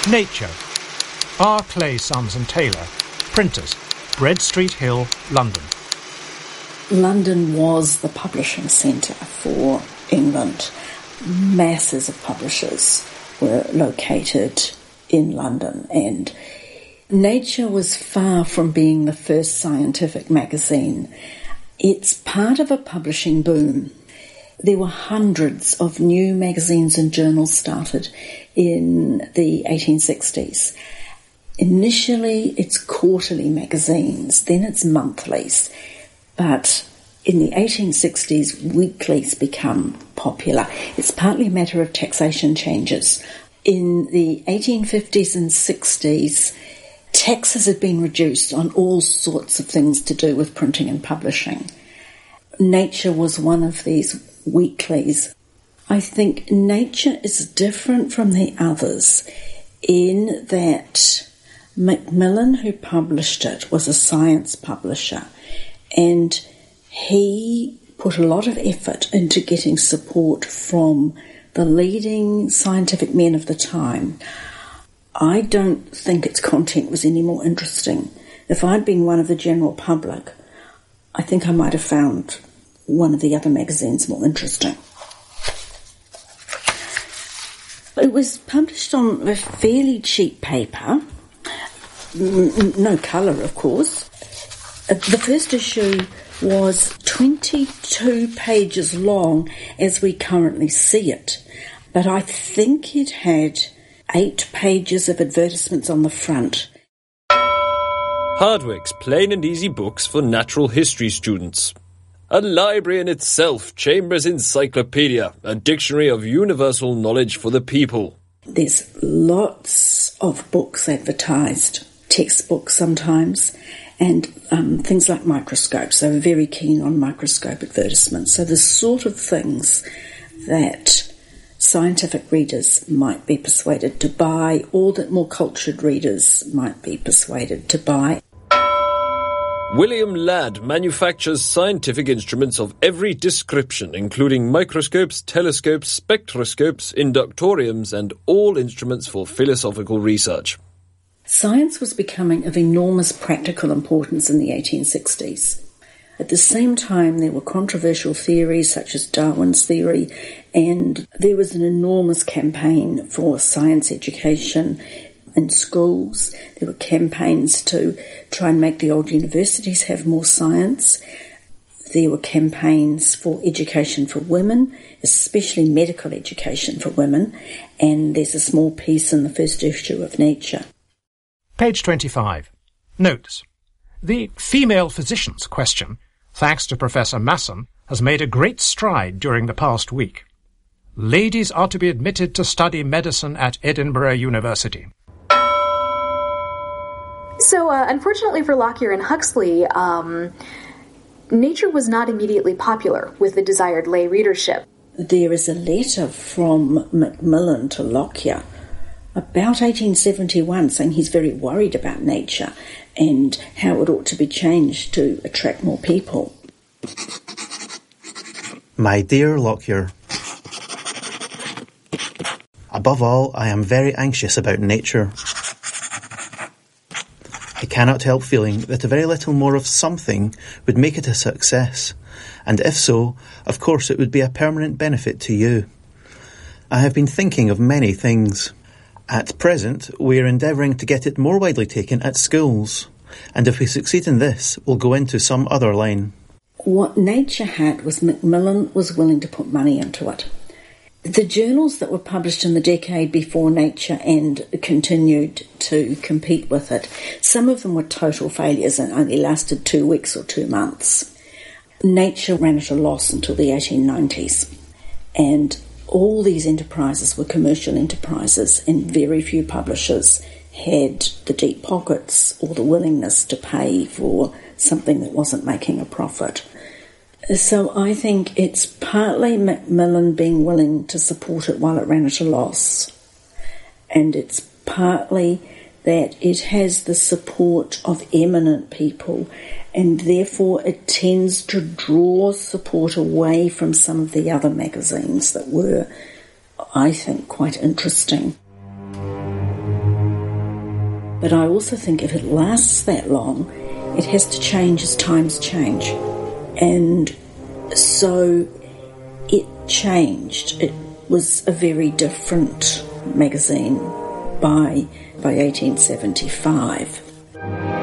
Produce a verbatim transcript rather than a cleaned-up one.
Nature. R. Clay, Sons and Taylor. Printers. Bread Street Hill, London. London was the publishing centre for England. Masses of publishers were located in London, and Nature was far from being the first scientific magazine. It's part of a publishing boom. There were hundreds of new magazines and journals started in the eighteen sixties. Initially, it's quarterly magazines, then it's monthlies. But in the eighteen sixties, weeklies become popular. It's partly a matter of taxation changes. In the eighteen fifties and sixties, taxes had been reduced on all sorts of things to do with printing and publishing. Nature was one of these weeklies. I think Nature is different from the others in that Macmillan, who published it, was a science publisher, and he put a lot of effort into getting support from the leading scientific men of the time. I don't think its content was any more interesting. If I'd been one of the general public, I think I might have found one of the other magazines more interesting. It was published on a fairly cheap paper, no colour, of course. The first issue was twenty-two pages long as we currently see it, but I think it had eight pages of advertisements on the front. Hardwick's Plain and Easy Books for Natural History Students. A library in itself, Chambers' Encyclopedia, a dictionary of universal knowledge for the people. There's lots of books advertised, textbooks sometimes, and um, things like microscopes. They were very keen on microscope advertisements. So the sort of things that scientific readers might be persuaded to buy, or that more cultured readers might be persuaded to buy. William Ladd manufactures scientific instruments of every description, including microscopes, telescopes, spectroscopes, inductoriums, and all instruments for philosophical research. Science was becoming of enormous practical importance in the eighteen sixties. At the same time, there were controversial theories such as Darwin's theory, and there was an enormous campaign for science education in schools. There were campaigns to try and make the old universities have more science. There were campaigns for education for women, especially medical education for women, and there's a small piece in the first issue of Nature. Page twenty-five. Notes. The female physicians question, thanks to Professor Masson, has made a great stride during the past week. Ladies are to be admitted to study medicine at Edinburgh University. So, uh, unfortunately for Lockyer and Huxley, um, Nature was not immediately popular with the desired lay readership. There is a letter from Macmillan to Lockyer about eighteen seventy-one saying he's very worried about Nature and how it ought to be changed to attract more people. My dear Lockyer, above all, I am very anxious about Nature. I cannot help feeling that a very little more of something would make it a success, and if so, of course it would be a permanent benefit to you. I have been thinking of many things. At present, we are endeavouring to get it more widely taken at schools, and if we succeed in this, we'll go into some other line. What Nature had was Macmillan was willing to put money into it. The journals that were published in the decade before Nature and continued to compete with it, some of them were total failures and only lasted two weeks or two months. Nature ran at a loss until the eighteen nineties, and all these enterprises were commercial enterprises, and very few publishers had the deep pockets or the willingness to pay for something that wasn't making a profit. So I think it's partly Macmillan being willing to support it while it ran at a loss, and it's partly that it has the support of eminent people, and therefore it tends to draw support away from some of the other magazines that were, I think, quite interesting. But I also think if it lasts that long, it has to change as times change. And so it changed. It was a very different magazine by by eighteen seventy-five.